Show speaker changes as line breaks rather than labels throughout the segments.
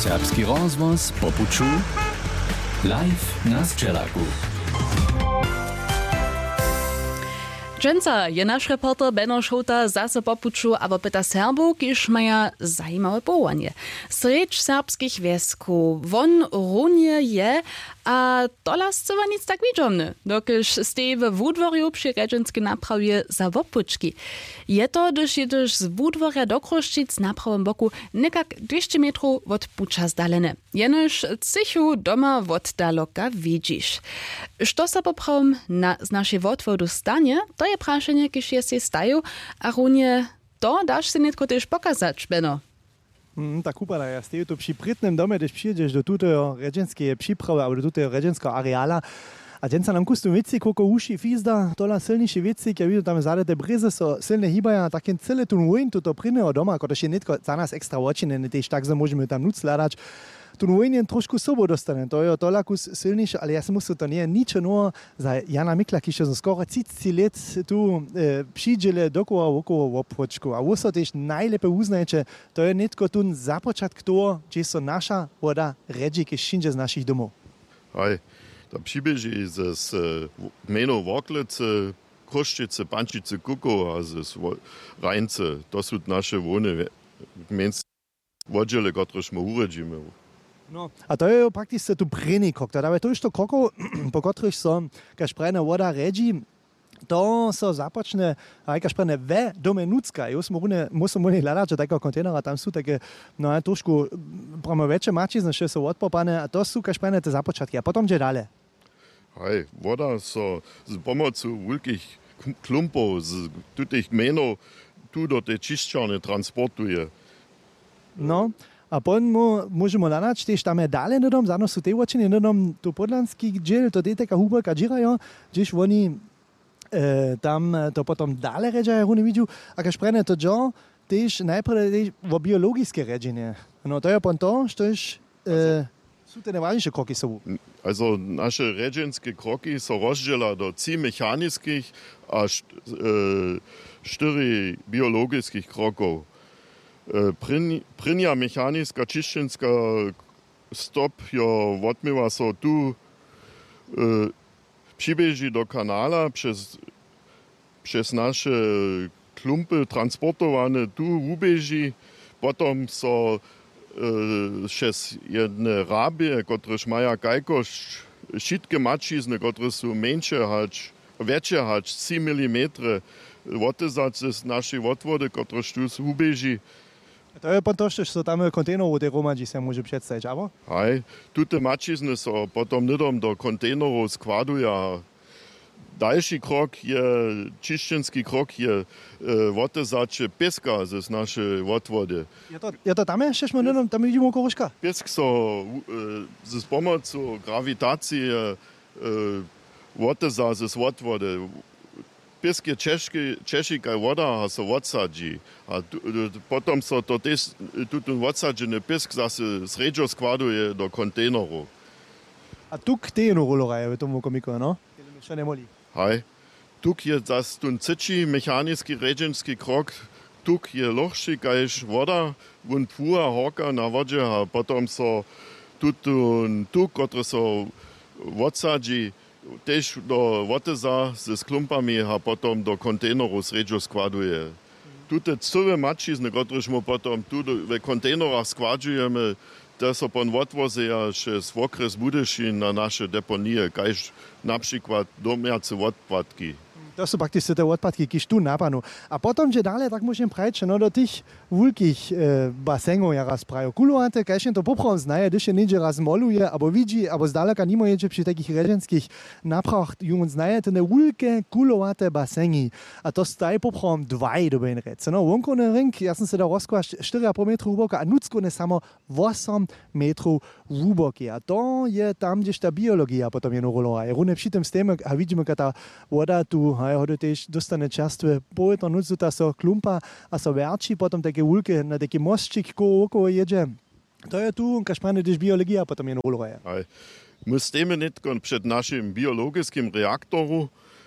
Serbski rozvoz po puču live na Sčelaku.
Dżęca je nasz reporter Beno Šouta zase popuču, abo pyta Serbów, kiż maja zajímawe połanie. Srecz serbskich wiesków, won runie je, a dolasce wa nic tak widzomny, dokiż stej w wudworju przy redżenskie naprawie za wopuczki. Je to, gdyż jedyż z wudworja do Kruszczyc na prawym boku nekak 200 metrów od pucza zdalene. Jenoż cychu doma od daloka widzisz. Što se poprawom z naszej wodwodu stanie, to je praszenie, kiż je się stają, a runie to dasz się netko też pokazać, Beno.
Tak upala, ja steju tu przy prytnym domie, gdyż przyjedziesz do tutego redżenskiej przyprawy, albo do tutego redżenskiego areala, a dżęca nam kustu wieci, koliko uši fizda, tola silniejszy wieci, ja widzę tam zade te bryzy, so silne hibaja, takim cyle tu wojn, tuto pryného doma, kotoż je netko za nas ekstra očine, też tak, że możemy tam nuc ladać. Tu wojnie trošku sobo dostane, to je tola kus silniejszy, ale ja si muszę to nie ničo no za Jana Mikla, ki še skoro 30 let tu przyjdziele dokoła obchodzku, a wuso też najlepiej uznajecie, to je netko tu započat kto, gdzie so nasza woda redzi, ki wszędzie z naszych domów.
Hej, da przybieży z meno Woklice, Kruszczyce, Pančice, Kuko, a z Rajnce, to są nasze wony, między wodziele, któreż my urodzimy.
No, a to je prakticznie tu preni krok, ale to już to krokov, po których są, kaž prena woda redzi, to so započne, a kaž prena ve dome nucka. Już musimy hľadať, že takého kontenera tam sú také, no trošku pramo väčšie mačizne, že sú odpopané, a to sú kaž prena te započatky. A potom že dále.
Hej, voda so z pomocou veľkých klumpov, z tutých menov, tu do tej čišťarne transportuje.
No, a potom môžeme hľadať, tiež tam je dále na dom, zároveň sú tie očiny na dom, tu podlanský džel, to je taká húbelka džirajo, kdež oni tam to potom dále redžajú, oni vidú, a kaž prene to džo, tiež najprv vo biologické redženie. No, to je potom to, štož sú tie najważniejsze kroky sú.
Also naše redženské kroky są rozdziela do 3 mechanických a 4 biologických krokov. Prynia mechanická čišćenska stop jo odmywa so tu przybieży do kanala przez nasze klumpy transportowane tu ubieży, potom so przez jedne rabie, któreż mają kajko šitke mačizne, które są mniejsze hać, większe hać 3 mm, odtezać z naszej odwody, któreż tu ubieży.
To je potom to, že sú tam kontejnerov, tie romadži sa môžu predstaviť, abo?
Hej, tute mačizne so potom nedom do kontejnerov skladuja. Další krok je, čišćenský krok je odtezače peska z naše odvody.
Je to tam ešte, tam vidíme okolo ruška?
Pesk so z pomocou gravitácie odteza z odvody. Pesk je češika voda, a so odsadži. A potom so to też tutun odsadžený pesk zase sređo skladuje do kontejnerov.
A tuk tejeno roloraje v tomu komiko, no? Čo nemoli?
Hej. Tuk je zase tun ciči mechanický redženský krok. Tuk je lohší, kajž voda, vun púha horka na vodže, a potom so tutun tuk, ktorý so odsadži, też do woteza ze sklumpami, a potom do kontejnerów sređo składuje. Tute całe mačizne, któreż my potom tu w kontejnerach składujemy, to są pon odwozeja z okres Budyšin na nasze deponie, kajž na przykład domiace odpadki.
To sú prakticky tie odpadky, kiž tu napadnú. A potom, že dále, tak môžem prejsť do tých veľkých basengov, ja raz prajú. Kulovate, kajšen to popravom znaje, když je niekde raz moluje, abo vidí, abo zdaleka nimo ječe pri takých redženských napravách, jungen znaje, tie veľké kulovate basengy. A to staje popravom 2 do bejn rec. No, vonkovný ring, ja som sa dal rozkvašť 4,5 metrov hlboka, a nucko ne samo 8 metrov hlboky. A to je tam, kde tá biológia potom je norolowa. Je rune pri tým stéme, a vidíme, kad tá voda tu a hodně tež dostane čerstvé pojetno, nucu ta so klumpa a so verči, potom také vulke na taký mostčik okolo jedzie. To je tu, kaž prane, když biologia potom je roloje.
My stajemy netko przed naszym biologicznym reaktoru.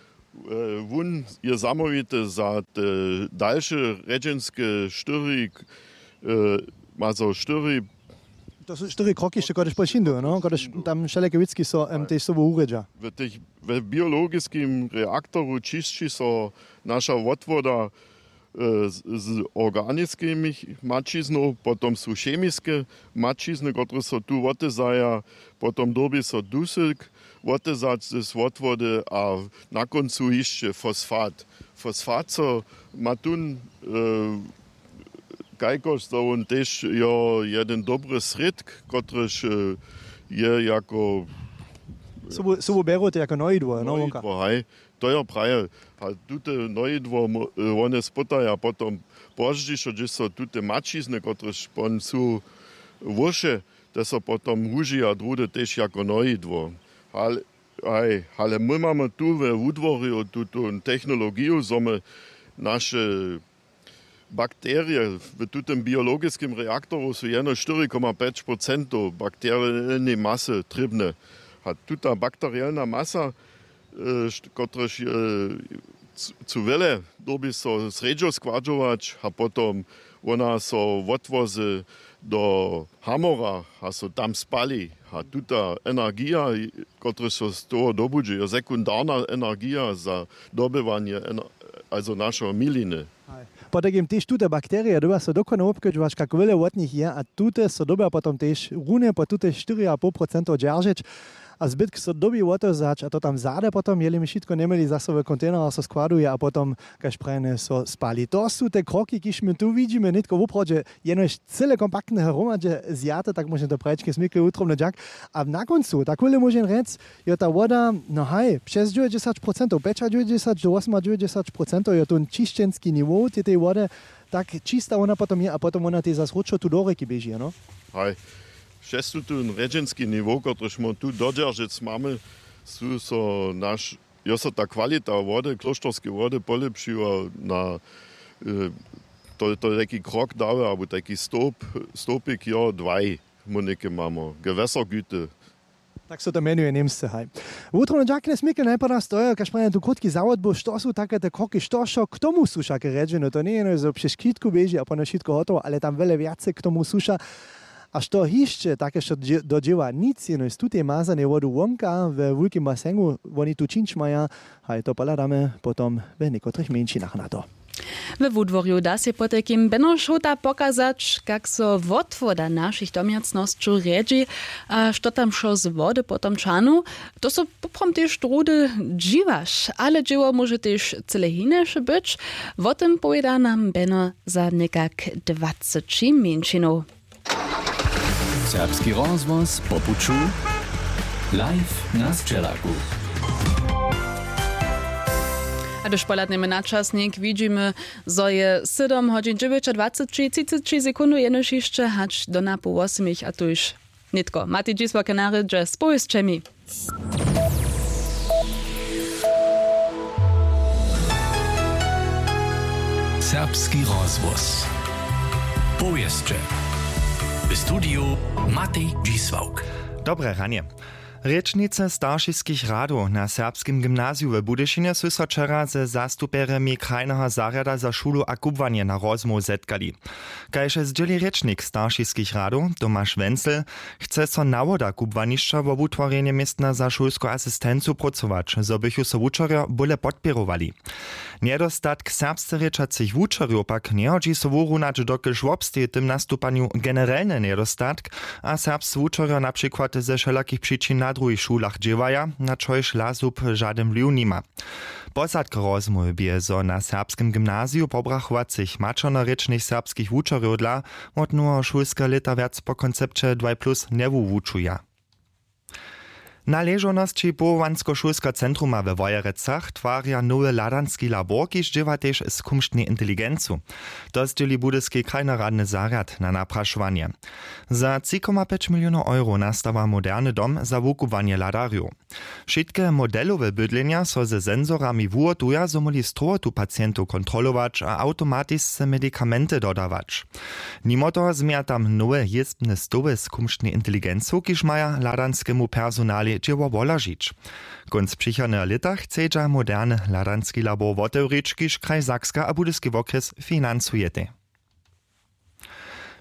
Wun je zamówite za te dalsze redżenskie sztyry, also sztyry
To są 4 kroki, jeszcze kodeś pośindu, no? Kodeś tam wszelkie witzki są też sobą uredza.
W biologicznym reaktoru czyści są nasza odwoda z organickimi mačizną, potom są chemiczne mačizny, które są tu odtezaja, potom dobi są dusyk, odtezać z odwody, a na końcu jeszcze fosfat. Fosfat so ma tu kajkoś, to on też je jeden dobry sredk, któryż je jako
Sobą berą to jako noidło, no?
noidło, hej. To je praje. A tute noidło, one spotaja potom pożdzisze, gdzie są tute mačizny, któryż pon są włosze, to są potom użyja drude też jako noidło. Ale my mamy tu w udworu tutą technologię, że my nasze bakterie w tym biologicznym reaktoru są jeno 4,5% bakterialnej masy trybne. A tuta bakterialna masa, która zu wiele doby so sredzo składzować, a potom ona so odwozy do hamora, a so tam spali. A tuta energia, która so z toho dobudzi, je sekundarna energia za dobywanie also naszej miliny.
Potem też tute bakterie, doba so dokładnie obkrywać, jak wiele od nich je, a tute so doba potom też runie po tute 4,5% dzierżyć, a zbytk so dobi odtezać, a to tam zade potom, jeli my wszystko nemeli za sobie kontenera so składuje, a potom kaž prajne so spali. To są te kroki, kiż my tu widzimy, nitko w uprodzie, jenoś cyle kompaktne hromadzie zjate, tak można to prajčke smykle utromne dziak, a na końcu, tak wiele można rec, je ta woda, no hej, przez 90%, 95 do 98% je to čišćenski nivo tej wody, tak čista ona potom je, a potom ona te zas ručo tu do reky beží, no?
Hej. Przez ten regionski niveau, który my tu dodержeć mamy, so nasz, jest ta kwalita wody, klosztorskie wody polepszyła na to taki krok dały, albo taki stopik, ja, 2 moniki mamy, Gewässergüte.
Tak so to menuje Niemce, hej. Utromne dziakne smyke najprv stoja, kaž praje tu krótki zawod, bo što su také te kroky, što k tomu sú však rečeno, to nie je, že přes kitku beží a potom všetko hotovo, ale tam veľa viacej k tomu súša. A što hišće, také što dođeva nic, jeno z tutej mazane vodu vonka v velikim basenu, oni tu činč maja, a to poladame potom v nekotrých menšinách na to.
We wudworju da się potekim Benno Šota pokazać, jak so odwoda naszych domiacnościu redzi, a što tam šo z wody potom czanu, to so poprom też trudy dziwasz, ale dzieło może też cyle hinesze być. O tym powiada nam Benno za nekak 20 minut.
Serbski rozvoz po puču live na Sčelaku.
A gdyż poladniemy na czasnik, widzimy, że je 7 godzin 29 sekundy, jenoż jeszcze hacz do napu 8, a tu już nitko. Mati dzisła kanary, że spój z czemi.
Serbski rozvoz. Pojeźdźcze. W studiu Matej Dzisłauk.
Dobre ranie. Rečnice staršinskich radov na serbskim gymnaziu w Budyšinie su so včera ze zastuperemi krajného zarjada za šulu a kubvanje na rozmów zetkali. Kajže zdjeli rečnik staršinskich radov, Tomáš Wenzel, chce so nawoda kubvanišća wo utvorjenje mestna za šulsku asistencu pracować, zo bychu so wučerjo bole podpěrovali. Nedostatk serbsce rečacich wučerjo pak nehodži so wurunać dokelž wobsteje tym nastupanju generalny nedostatk, a serbscy wučerjo na przykład ze wszelakich przyczyn na drugich szulach dziewaja, na czojż lasub żaden wliw nima. Posadka rozmowy bie, zo na serbskim gymnaziu pobrachowacich maczonorečnych serbskich wučerjów dla od nuho szulska leta wiac po koncepcie 2+ nie wučuja. Należoności połowansko-szulska centruma we Wojerecach twarja nowy ladanski labor, kiż dziewa też z kumsztnej inteligencu. To zdzieli budyski krajnoradny zarjad na napraszowanie. Za 3,5 milionów euro nastawa moderny dom za wukowanie ladariów. Wszystkie modelowe bydlenia so ze senzorami wuotuja, so moli strotu pacjentów kontrolować, a automatyczne medykamenty dodawać. Mimo to zmija tam nowe jezbne stoły z kumsztnej inteligencu, kiż maja ladanskiemu personali dzieło wolažić. Konc przychodného leta chce moderny ladanski labor otewrić, kiż kraj Sakska a budyski okres finansujete.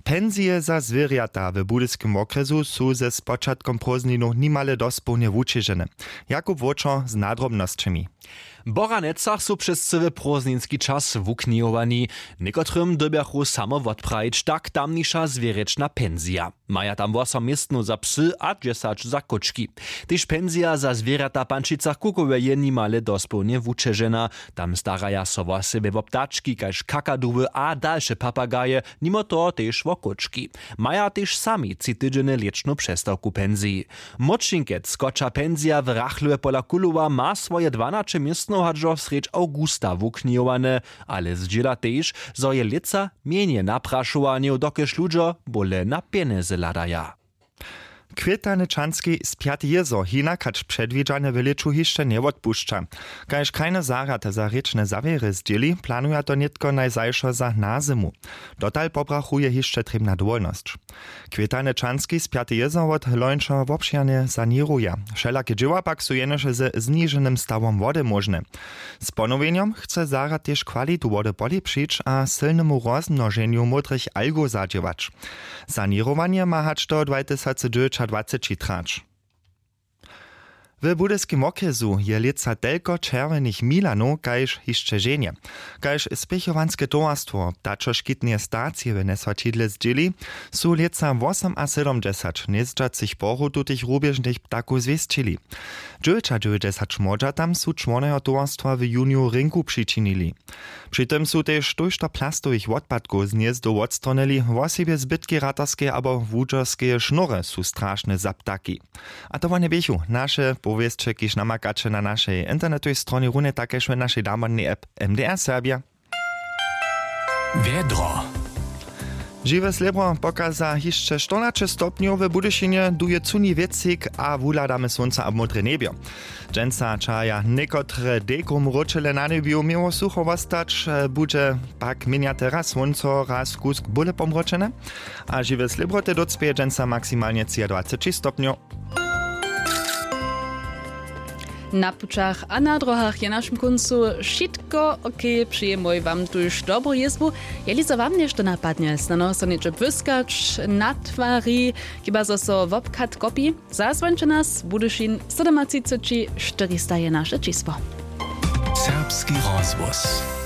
Pensje za zwierjata w budyskim okresu są ze spočatkom prózdninu nimale dospełnie wučežene. Jakub Vočo z nadrobnosćami.
Boranecach są przez cały prózdninski czas wuknijowani. Niekotrym dobiachu samo odprajić tak tamnisza zwiereczna pensja. Maja tam 8 miestno za psy a 10 za koczki. Tyż pensja za zwierzata pančicach kukowe je nimale dospełnie wučežena. Tam staraja so o sebe wo ptaczki, kaž kakaduwy a dalsze papagaje, mimo to też wo koczki. Maja też sami tydzienne lieczną przestawku pensji. Močinkec skocza pensja w Rachlue pola Kulowa ma swoje 12 miestno hadżo wsrecz Augusta wuknijowane, ale zdziela też, zo je lica mienie napraszowanie, dokeż ludzie bole na pieniądze ladaja.
Kwietany Czanski z 5 jezo hinakacz przedwidziane w leczu jeszcze nie odpuszcza. Każ keine zarate za ryczne zawiery zdzieli, planuje to nitko najzajszo za na zimu. Dotal pobrachuje jeszcze trybna dowolność. Kwietany Czanski z 5 jezo od lończo wobšianie saniruje. Wszelakie dzieła pak są jenoże ze zniženym stawom wody możne. Z ponowieniem chce zarat też kwalitu wody polepszyć, a silnemu rozmnożeniu modrych algo zadziewać. Sanirowanie ma hać do 2020 trać. W budyskim okresu je lica telko czerwenych Milanów, kaž jeszcze żenie. Kaž spěchowanske towarstwo, dačo škitnie stacje w nesvačidle zdzieli, su lica 8 a 70 niezdżacych poru tutych rubieżnych ptaków zwiesčili. 90 modża tam su członego towarstwa w juniu rynku przyczynili. Przy tym su też tużto plastowych odpadków z gniezdo odstronili, wosibie zbytki ratarskie abo wudżerskie sznury su straszne za ptaki. A to nie biechu, nasze powiestcze kiż namakacze na naszej internetowej stronie runie takeż w naszej damannej app MDR Serbia.
Wiedro.
Żywe slebro pokaza jeszcze 14 stopniów w Budyszynie, duje cuni wiecik, a wuladamy słońca a modre niebio. Dżęca czaja niekotre dekum roczele na niebiu miało sucho wostać, bude pak miniate raz słońco, raz kusk bóle pomroczene, a żywe slebro te docpie dżęca maksymalnie 23 stopniów.
Na pučach a na drohach je našim koncu šitko ok, przyjemoj wam tuż dobrą jezbu. Jeli za wam nešto napadnie, stano so niecze wyskacz, na twarzy, chyba so wopkat kopi. Zazwońcie nas, Budyszin 37 400 je nasze čísło.
Serbski rozvoz.